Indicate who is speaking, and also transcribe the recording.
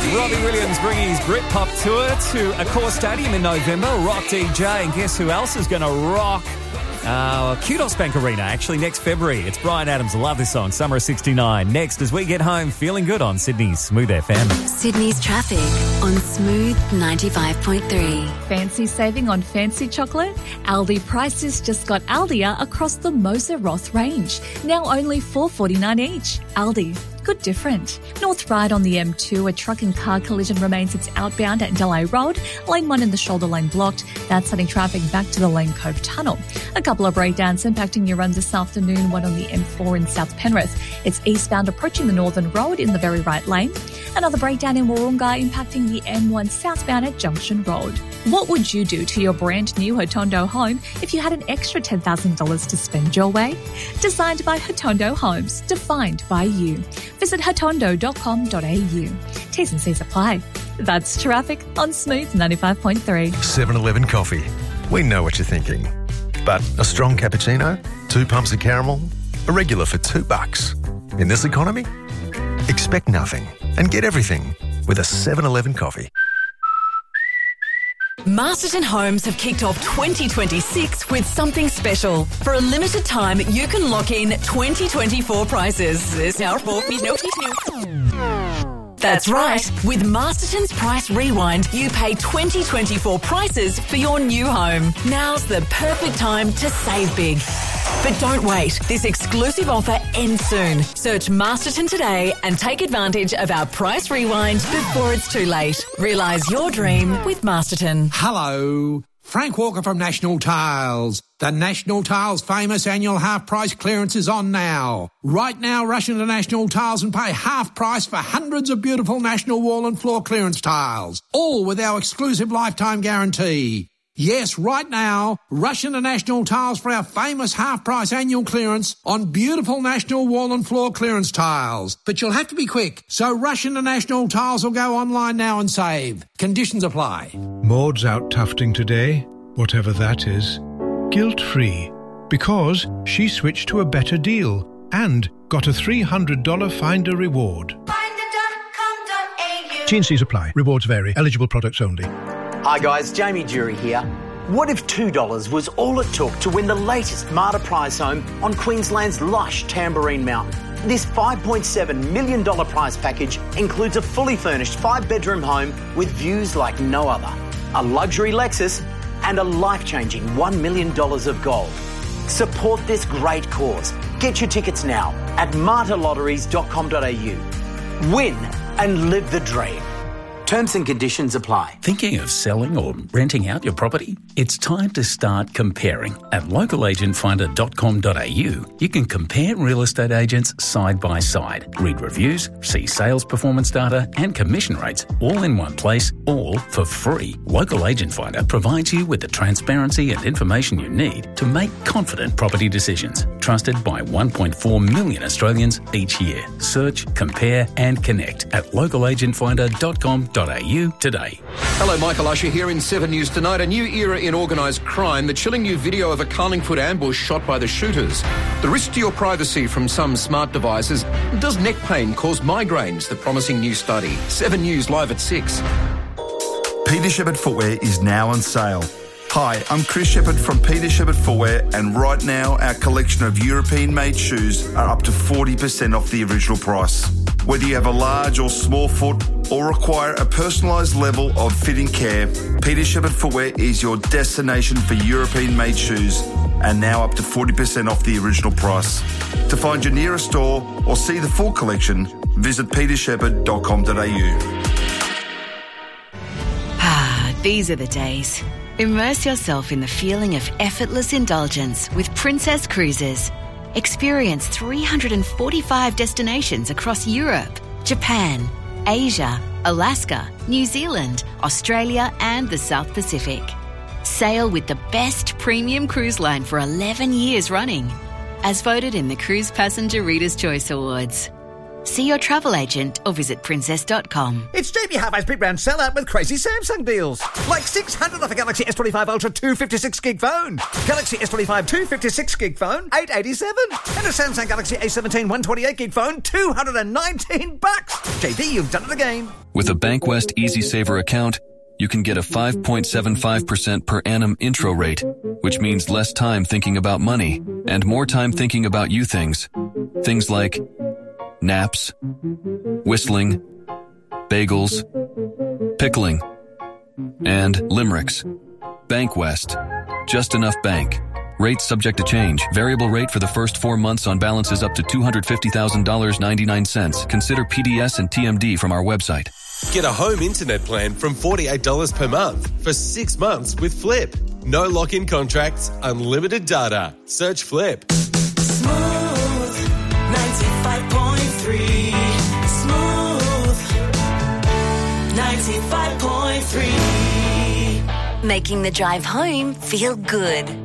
Speaker 1: Robbie Williams bringing his Britpop tour to Accor Stadium in November. Rock DJ, and guess who else is going to rock Kudos Bank Arena, actually, next February. It's Bryan Adams. Love this song, Summer of 69. Next, as we get home, feeling good on Sydney's Smooth FM.
Speaker 2: Sydney's traffic on Smooth 95.3.
Speaker 3: Fancy saving on fancy chocolate? Aldi prices just got Aldia across the Moser Roth range. Now only $4.49 each. Aldi. Good different. North Ryde on the M2, a truck and car collision remains its outbound at Delay Road. Lane 1 in the shoulder lane blocked. That's sending traffic back to the Lane Cove Tunnel. A couple of breakdowns impacting your run this afternoon, one on the M4 in South Penrith. It's eastbound approaching the Northern Road in the very right lane. Another breakdown in Wahroonga impacting the M1 southbound at Junction Road. What would you do to your brand new Hotondo home if you had an extra $10,000 to spend your way? Designed by Hotondo Homes, defined by you. Visit hotondo.com.au. T's and C's apply. That's traffic on Smooth 95.3.
Speaker 4: 7-Eleven coffee. We know what you're thinking. But a strong cappuccino, 2 pumps of caramel, a regular for $2. In this economy, expect nothing and get everything with a 7-Eleven coffee.
Speaker 5: Masterton Homes have kicked off 2026 with something special. For a limited time, you can lock in 2024 prices. That's right. With Masterton's Price Rewind, you pay 2024 prices for your new home. Now's the perfect time to save big. But don't wait. This exclusive offer ends soon. Search Masterton today and take advantage of our Price Rewind before it's too late. Realise your dream with Masterton.
Speaker 6: Hello. Frank Walker from National Tiles. The National Tiles famous annual half-price clearance is on now. Right now, rush into National Tiles and pay half price for hundreds of beautiful National Wall and Floor clearance tiles, all with our exclusive lifetime guarantee. Yes, right now, rush into National Tiles for our famous half-price annual clearance on beautiful National Wall and Floor clearance tiles. But you'll have to be quick, so rush into National Tiles or go online now and save. Conditions apply.
Speaker 7: Maud's out tufting today, whatever that is, guilt-free, because she switched to a better deal and got a $300 Finder reward.
Speaker 8: Finder.com.au.
Speaker 7: T&Cs apply. Rewards vary. Eligible products only.
Speaker 9: Hi guys, Jamie Jury here. What if $2 was all it took to win the latest Marta prize home on Queensland's lush Tamborine Mountain? This $5.7 million prize package includes a fully furnished 5-bedroom home with views like no other, a luxury Lexus and a life-changing $1 million of gold. Support this great cause. Get your tickets now at martalotteries.com.au. Win and live the dream. Terms and conditions apply.
Speaker 10: Thinking of selling or renting out your property? It's time to start comparing. At localagentfinder.com.au, you can compare real estate agents side by side, read reviews, see sales performance data and commission rates all in one place, all for free. Local Agent Finder provides you with the transparency and information you need to make confident property decisions. Trusted by 1.4 million Australians each year. Search, compare and connect at localagentfinder.com.au today.
Speaker 11: Hello, Michael Usher here in 7 News Tonight. A new era in organised crime, the chilling new video of a Carlingford ambush shot by the shooters. The risk to your privacy from some smart devices. Does neck pain cause migraines? The promising new study. 7 News live at 6.
Speaker 12: Peter Shepherd Footwear is now on sale. Hi, I'm Chris Shepherd from Peter Shepherd Footwear, and right now our collection of European-made shoes are up to 40% off the original price. Whether you have a large or small foot or require a personalised level of fitting care, Peter Shepherd Footwear is your destination for European-made shoes, and now up to 40% off the original price. To find your nearest store or see the full collection, visit petershepherd.com.au.
Speaker 2: These are the days. Immerse yourself in the feeling of effortless indulgence with Princess Cruises. Experience 345 destinations across Europe, Japan, Asia, Alaska, New Zealand, Australia and the South Pacific. Sail with the best premium cruise line for 11 years running, as voted in the Cruise Passenger Reader's Choice Awards. See your travel agent or visit princess.com.
Speaker 8: It's JB Hi-Fi's Big Round Sellout with crazy Samsung deals. Like 600 off a Galaxy S25 Ultra 256 gig phone. Galaxy S25 256 gig phone, $887. And a Samsung Galaxy A17 128 gig phone, $219. JB, you've done it again.
Speaker 13: With a Bankwest Easy Saver account, you can get a 5.75% per annum intro rate, which means less time thinking about money and more time thinking about you things. Things like naps, whistling, bagels, pickling, and limericks. Bankwest. Just enough bank. Rates subject to change. Variable rate for the first 4 months on balances up to $250,000.99. Consider PDS and TMD from our website.
Speaker 14: Get a home internet plan from $48 per month for 6 months with Flip. No lock-in contracts, unlimited data. Search Flip.
Speaker 15: Smooth 95.3. Smooth 95.3.
Speaker 2: Making the drive home feel good.